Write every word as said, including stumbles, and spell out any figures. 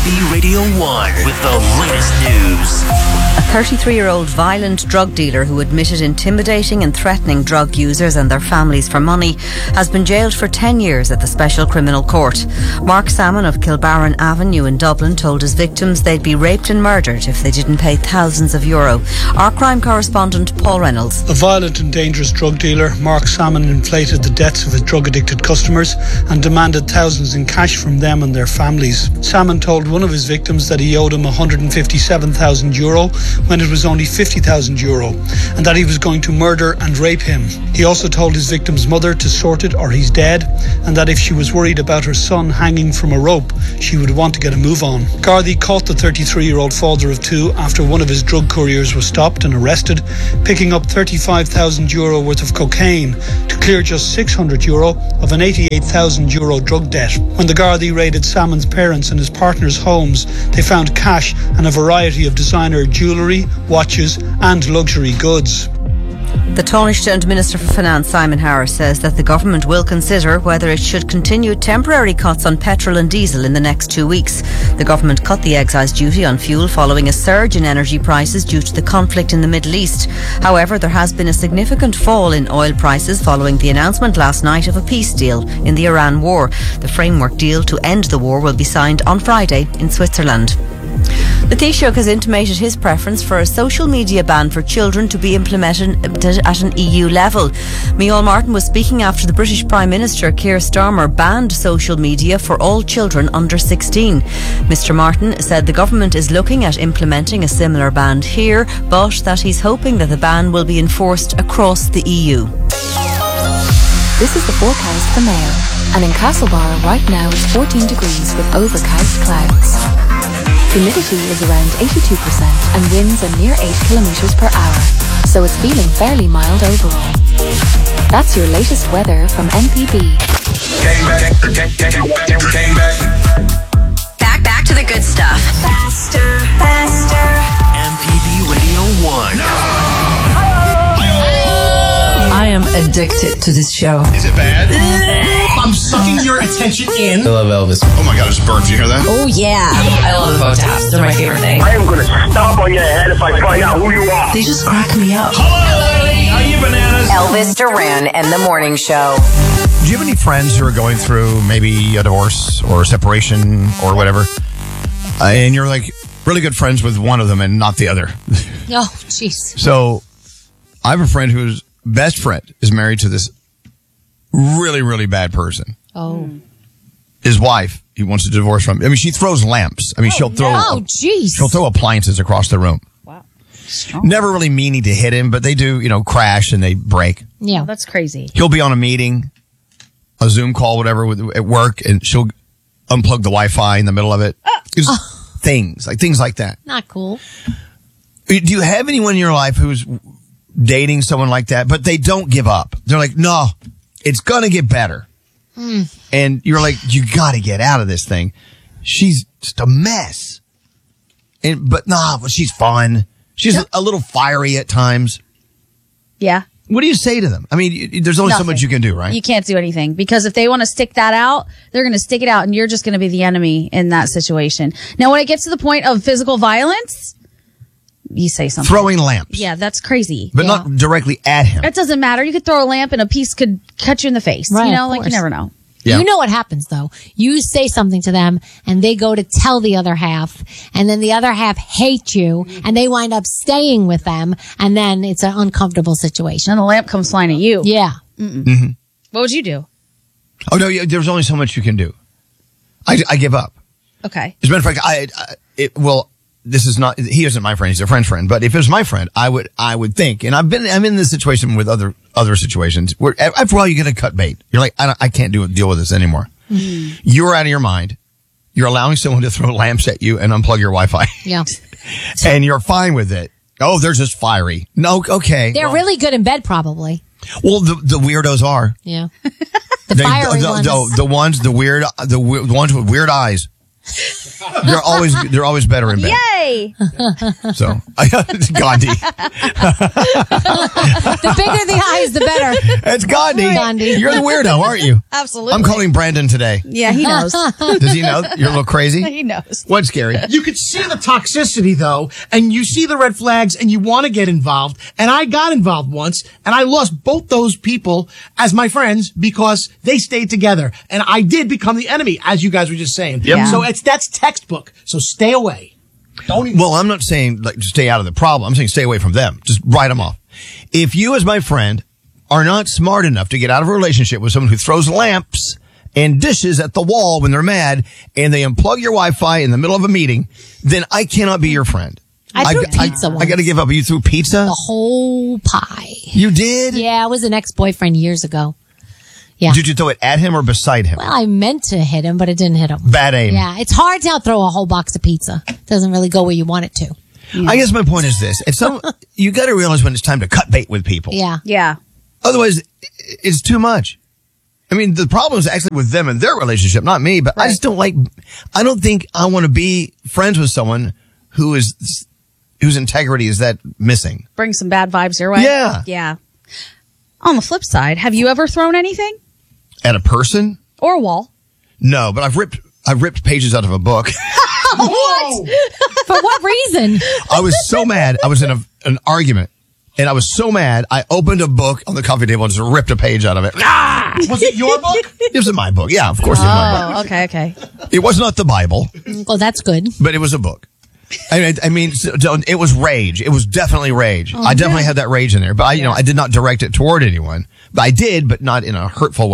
B Radio one with the latest news. A thirty-three-year-old violent drug dealer who admitted intimidating and threatening drug users and their families for money has been jailed for ten years at the Special Criminal Court. Mark Salmon of Kilbarron Avenue in Dublin told his victims they'd be raped and murdered if they didn't pay thousands of euro. Our crime correspondent Paul Reynolds. A violent and dangerous drug dealer, Mark Salmon inflated the debts of his drug-addicted customers and demanded thousands in cash from them and their families. Salmon told one of his victims that he owed him one hundred fifty-seven thousand euro when it was only fifty thousand euro, and that he was going to murder and rape him. He also told his victim's mother to sort it or he's dead, and that if she was worried about her son hanging from a rope, she would want to get a move on. Gardaí caught the thirty-three-year-old father of two after one of his drug couriers was stopped and arrested, picking up thirty-five thousand euro worth of cocaine to clear just six hundred euro of an eighty-eight thousand euro drug debt. When the Gardaí raided Salmon's parents and his partner's homes, they found cash and a variety of designer jewellery, watches and luxury goods. The Taoiseach Minister for Finance Simon Harris says that the government will consider whether it should continue temporary cuts on petrol and diesel in the next two weeks. The government cut the excise duty on fuel following a surge in energy prices due to the conflict in the Middle East. However, there has been a significant fall in oil prices following the announcement last night of a peace deal in the Iran war. The framework deal to end the war will be signed on Friday in Switzerland. The Taoiseach has intimated his preference for a social media ban for children to be implemented at an E U level. Micheál Martin was speaking after the British Prime Minister Keir Starmer banned social media for all children under sixteen. Mister Martin said the government is looking at implementing a similar ban here, but that he's hoping that the ban will be enforced across the E U. This is the forecast for Mayo, and in Castlebar right now it's fourteen degrees with overcast clouds. Humidity is around eighty-two percent and winds are near eight kilometres per hour, so it's feeling fairly mild overall. That's your latest weather from N P B. Came back, came back. Back, back to the good stuff. Faster, faster. M P B Radio one. I am addicted to this show. Is it bad? I'm sucking your attention in. I love Elvis. Oh my God, it's burnt. Did you hear that? Oh yeah. I love the photo taps. They're my favorite thing. I am going to stomp on your head if I find out who you are. They just crack me up. Hello, lady. Are you bananas? Elvis Duran and the Morning Show. Do you have any friends who are going through maybe a divorce or a separation or whatever? Uh, and you're like really good friends with one of them and not the other. Oh, jeez. So I have a friend whose best friend is married to this really, really bad person. Oh. His wife, he wants to divorce from. I mean, she throws lamps. I mean, oh, she'll throw. Oh, jeez. She'll throw appliances across the room. Wow. Strong. Never really meaning to hit him, but they do, you know, crash and they break. Yeah. Oh, that's crazy. He'll be on a meeting, a Zoom call, whatever, with, at work, and she'll unplug the Wi-Fi in the middle of it. Uh, Just oh. things, like things like that. Not cool. Do you have anyone in your life who's dating someone like that, but they don't give up? They're like, no, it's going to get better. Mm. And you're like, you got to get out of this thing. She's just a mess. And, but nah, but she's fun. She's a little fiery at times. Yeah. What do you say to them? I mean, there's only Nothing. so much you can do, right? You can't do anything because if they want to stick that out, they're going to stick it out and you're just going to be the enemy in that situation. Now, when it gets to the point of physical violence, you say something. Throwing lamps. Yeah, that's crazy. But yeah. not directly at him. It doesn't matter. You could throw a lamp and a piece could cut you in the face. Right, you know, of like you course. never know. Yeah. You know what happens though. You say something to them and they go to tell the other half and then the other half hates you and they wind up staying with them and then it's an uncomfortable situation. And the lamp comes flying at you. Yeah. Mm-hmm. What would you do? Oh, no, yeah, there's only so much you can do. I, I give up. Okay. As a matter of fact, I, I it, well, this is not, he isn't my friend, he's a friend's friend, but if it was my friend, I would, I would think, and I've been, I'm in this situation with other, other situations where after a while you get a cut bait. You're like, I, don't, I can't do deal with this anymore. Mm-hmm. You're out of your mind. You're allowing someone to throw lamps at you and unplug your Wi-Fi. Yeah. And you're fine with it. Oh, they're just fiery. No, okay. They're well, really good in bed probably. Well, the, the weirdos are. Yeah. The they, fiery the, ones. The, the ones, the weird, the, the ones with weird eyes. They're always they're always better in bed. Yay! So Gandhi. The bigger the eyes, the better. It's Gandhi. Gandhi. You're the weirdo, aren't you? Absolutely. I'm calling Brandon today. Yeah, he knows. Does he know you're a little crazy? He knows. What's scary? You could see the toxicity though, and you see the red flags and you want to get involved. And I got involved once and I lost both those people as my friends because they stayed together. And I did become the enemy, as you guys were just saying. Yep. Yeah. So it's, that's textbook. So stay away. Don't even. Well, I'm not saying like to stay out of the problem. I'm saying stay away from them. Just write them off. If you, as my friend, are not smart enough to get out of a relationship with someone who throws lamps and dishes at the wall when they're mad and they unplug your Wi-Fi in the middle of a meeting, then I cannot be your friend. I threw I, pizza I, once. I got to give up. You threw pizza? The whole pie. You did? Yeah, I was an ex-boyfriend years ago. Yeah. Did you throw it at him or beside him? Well, I meant to hit him, but it didn't hit him. Bad aim. Yeah, it's hard to throw a whole box of pizza. It doesn't really go where you want it to. Yeah. I guess my point is this. It's some, you got to realize when it's time to cut bait with people. Yeah. Yeah. Otherwise, it's too much. I mean, the problem is actually with them and their relationship, not me, but right. I just don't like, I don't think I want to be friends with someone who is, whose integrity is that missing. Bring some bad vibes your way. Yeah. Yeah. On the flip side, have you ever thrown anything? At a person? Or a wall? No, but I've ripped, I've ripped pages out of a book. What? For what reason? I was so mad. I was in a, an argument. And I was so mad, I opened a book on the coffee table and just ripped a page out of it. Ah! Was it your book? It was my book. Yeah, of course it was my book. Oh, okay, okay. It was not the Bible. Well, that's good. But it was a book. I mean, I mean, it was rage. It was definitely rage. Oh, I definitely yeah. had that rage in there. But I, you know, I did not direct it toward anyone. But I did, but not in a hurtful way.